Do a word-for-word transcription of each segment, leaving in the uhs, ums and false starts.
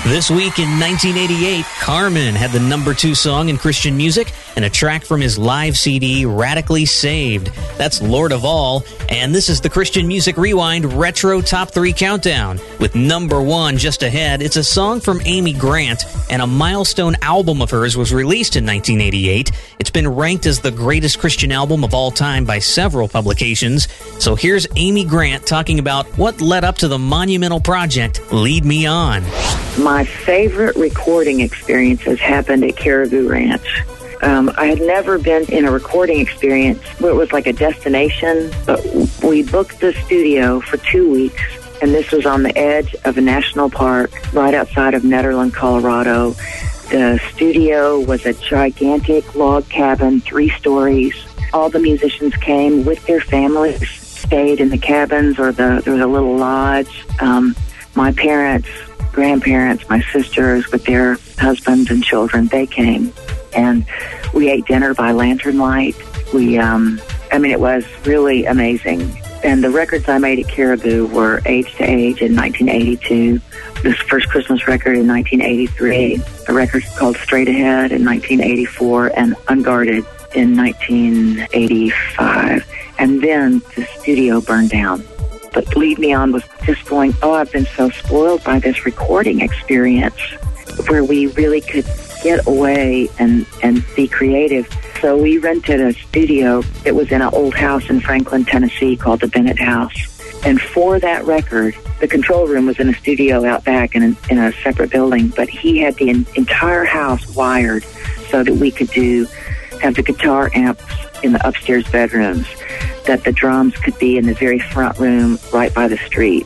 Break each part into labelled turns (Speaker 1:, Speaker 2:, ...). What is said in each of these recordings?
Speaker 1: This week in nineteen eighty-eight, Carmen had the number two song in Christian music and a track from his live C D, Radically Saved. That's Lord of All, and this is the Christian Music Rewind Retro Top three Countdown. With number one just ahead, it's a song from Amy Grant, and a milestone album of hers was released in nineteen eighty-eight. It's been ranked as the greatest Christian album of all time by several publications. So here's Amy Grant talking about what led up to the monumental project, Lead Me On.
Speaker 2: My favorite recording experiences happened at Caribou Ranch. Um, I had never been in a recording experience where it was like a destination, but we booked the studio for two weeks, and this was on the edge of a national park right outside of Nederland, Colorado. The studio was a gigantic log cabin, three stories. All the musicians came with their families, stayed in the cabins, or the there was a little lodge. Um, my parents, grandparents, my sisters with their husbands and children, they came. And we ate dinner by lantern light. We, um, I mean, it was really amazing. And the records I made at Caribou were Age to Age in nineteen eighty-two, this first Christmas record in nineteen eighty-three, a record called Straight Ahead in nineteen eighty-four, and Unguarded in nineteen eighty-five. And then the studio burned down. But Lead Me On was just going, oh, I've been so spoiled by this recording experience where we really could get away and, and be creative. So we rented a studio that was in an old house in Franklin, Tennessee called the Bennett House. And for that record, the control room was in a studio out back in a, in a separate building, but he had the in, entire house wired so that we could do, have the guitar amps in the upstairs bedrooms, that the drums could be in the very front room right by the street.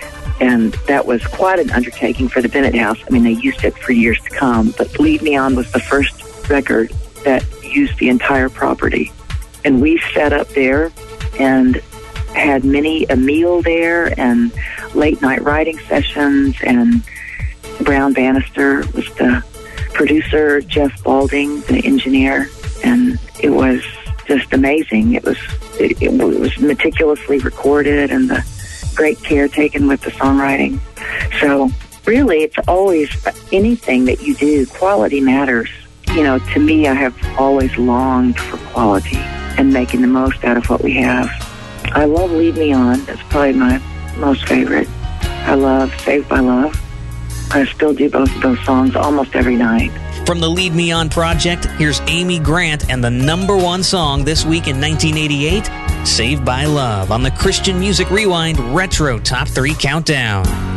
Speaker 2: And that was quite an undertaking for the Bennett House. I mean, they used it for years to come, but Lead Me On was the first record that used the entire property. And we sat up there and had many a meal there and late night writing sessions, and Brown Bannister was the producer, Jeff Balding, the engineer, and it was just amazing. It was it, it was meticulously recorded, and the great care taken with the songwriting. So really, it's always anything that you do, quality matters. You know, to me, I have always longed for quality and making the most out of what we have. I love Lead Me On. That's probably my most favorite. I love Saved by Love. I still do both of those songs almost every night.
Speaker 1: From the Lead Me On project, here's Amy Grant and the number one song this week in nineteen eighty-eight, Saved by Love, on the Christian Music Rewind Retro Top three Countdown.